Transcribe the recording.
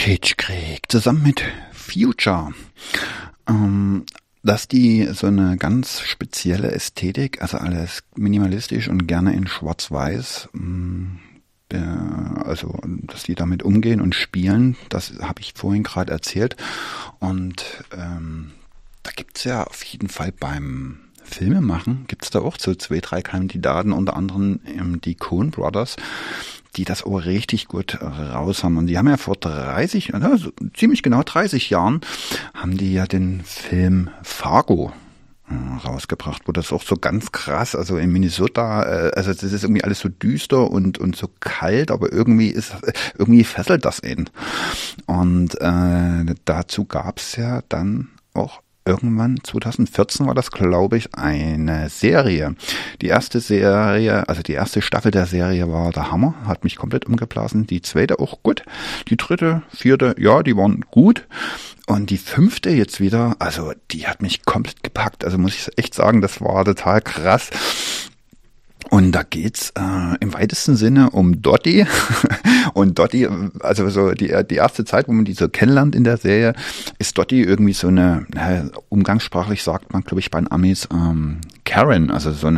Kitschkrieg zusammen mit Future. Dass die so eine ganz spezielle Ästhetik, also alles minimalistisch und gerne in Schwarz-Weiß, also dass die damit umgehen und spielen, das habe ich vorhin gerade erzählt. Und da gibt's ja auf jeden Fall beim Filmemachen, gibt's da auch so 2, 3 Kandidaten, unter anderem die Coen Brothers, die das auch richtig gut raus haben. Und die haben ja vor 30, also ziemlich genau 30 Jahren, haben die ja den Film Fargo rausgebracht, wo das auch so ganz krass, also in Minnesota, also das ist irgendwie alles so düster und so kalt, aber irgendwie fesselt das ihn. Und dazu gab's ja dann auch irgendwann 2014 war das, glaube ich, eine Serie. Die erste Staffel der Serie war der Hammer, hat mich komplett umgeblasen. Die zweite auch gut. Die dritte, vierte, ja, die waren gut. Und die 5. jetzt wieder, also die hat mich komplett gepackt. Also muss ich echt sagen, das war total krass. Und da geht's im weitesten Sinne um Dottie. Und Dottie, also so die erste Zeit, wo man die so kennenlernt in der Serie, ist Dottie irgendwie so eine, umgangssprachlich sagt man, glaube ich, bei den Amis Karen, also so eine